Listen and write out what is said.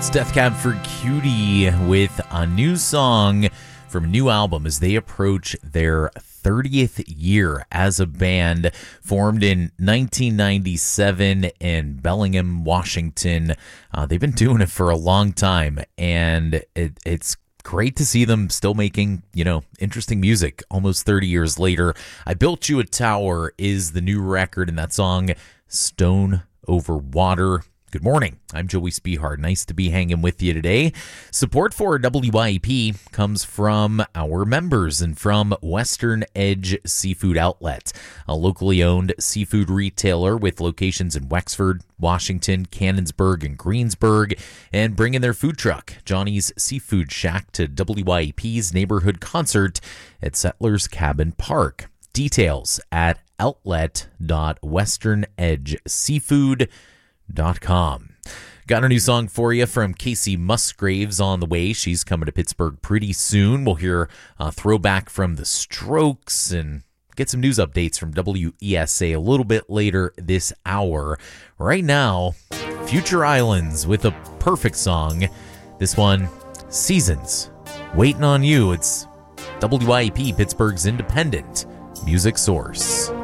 Death Cab for Cutie with a new song from a new album as they approach their 30th year as a band, formed in 1997 in Bellingham, Washington. They've been doing it for a long time, and it's great to see them still making, interesting music almost 30 years later. I Built You a Tower is the new record, and that song, Stone Over Water. Good morning. I'm Joey Spehard. Nice to be hanging with you today. Support for WYEP comes from our members and from Western Edge Seafood Outlet, a locally owned seafood retailer with locations in Wexford, Washington, Canonsburg, and Greensburg, and bringing their food truck, Johnny's Seafood Shack, to WYEP's neighborhood concert at Settlers Cabin Park. Details at outlet.westernedgeseafood.com. Got a new song for you from Casey Musgraves on the way. She's coming to Pittsburgh pretty soon. We'll hear a throwback from The Strokes and get some news updates from WESA a little bit later this hour. Right now, Future Islands with a perfect song. This one, Seasons, Waiting on You. It's WYEP, Pittsburgh's independent music source.